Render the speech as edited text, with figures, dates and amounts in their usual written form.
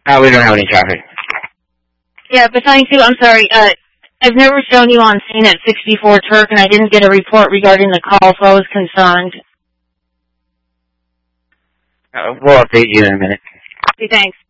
We don't have any traffic. Yeah, but too, I'm sorry. I've never shown you on scene at 64 Turk, and I didn't get a report regarding the call, so I was concerned. We'll update you in a minute. Okay, thanks.